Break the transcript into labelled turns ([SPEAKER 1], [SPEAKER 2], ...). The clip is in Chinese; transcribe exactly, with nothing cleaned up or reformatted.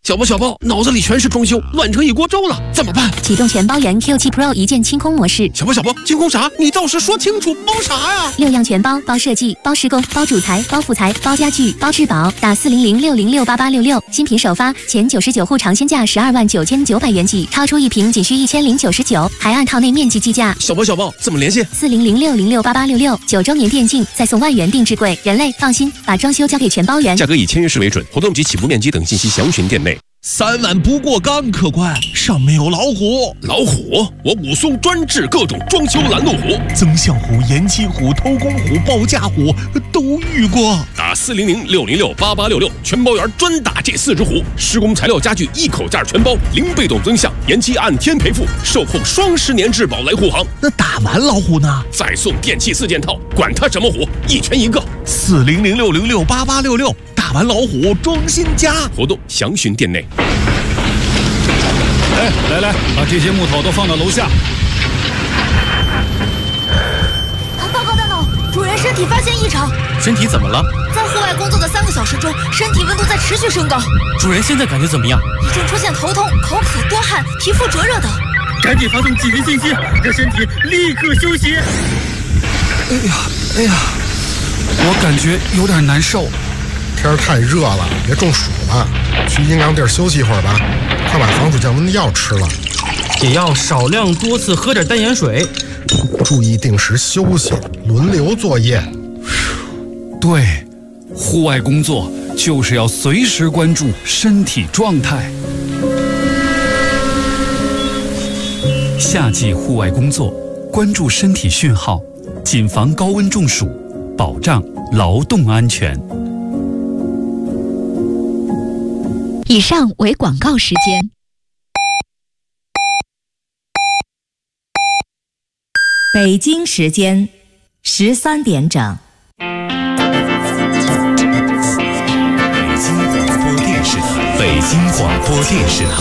[SPEAKER 1] 小包小包，脑子里全是装修，乱成一锅粥了，怎么办？
[SPEAKER 2] 启动全包元 Q 七 Pro 一键清空模式。
[SPEAKER 1] 小包小包，清空啥？你倒是说清楚，包啥呀？
[SPEAKER 2] 六样全包，包设计，包施工，包主材，包副材，包家具，包质保。打四零零六零六八八六六，新品首发，前九十九户尝鲜价十二万九千九百元起，超出一瓶仅需一千零九十九，还按套内面积计价。
[SPEAKER 1] 小包小包，怎么联系？
[SPEAKER 2] 四零零六零六八八六六，九周年电竞，再送万元定制柜。人类放心，把装修交给全包元。
[SPEAKER 1] 价格以签约式为准，活动及起步面积等信息详询店内。
[SPEAKER 3] 三碗不过岗，客官上面有老虎。
[SPEAKER 1] 老虎，我武松专治各种装修拦路虎，
[SPEAKER 3] 增象虎、延期虎、偷工虎、报价虎都遇过。
[SPEAKER 1] 打四零零六零六八八六六，全包员专打这四只虎。施工材料家具一口价全包，零被动增项，延期按天赔付，售后双十年质保来护航。
[SPEAKER 3] 那打完老虎呢？
[SPEAKER 1] 再送电器四件套，管他什么虎，一拳一个。
[SPEAKER 3] 四零零六零六八八六六，打完老虎装新家。
[SPEAKER 1] 活动详询店内。
[SPEAKER 4] 哎，来来，把这些木头都放到楼下。
[SPEAKER 5] 啊，报告大脑，主人身体发现异常。
[SPEAKER 6] 身体怎么了？
[SPEAKER 5] 在户外工作的三个小时中，身体温度在持续升高。
[SPEAKER 6] 主人现在感觉怎么样？
[SPEAKER 5] 已经出现头痛、口渴、多汗、皮肤灼热等。
[SPEAKER 6] 赶紧发送紧急信息，让身体立刻休息。
[SPEAKER 4] 哎呀，哎呀，我感觉有点难受。
[SPEAKER 7] 天儿太热了，别中暑了，去阴凉地儿休息一会儿吧。快把防暑降温的药吃了，
[SPEAKER 6] 也要少量多次喝点淡盐水，
[SPEAKER 7] 注意定时休息，轮流作业。
[SPEAKER 4] 对，户外工作就是要随时关注身体状态。夏季户外工作，关注身体讯号，谨防高温中暑，保障劳动安全。
[SPEAKER 2] 以上为广告时间。
[SPEAKER 8] 北京时间十三点整。
[SPEAKER 9] 北京广播电视台，北京广播电视台。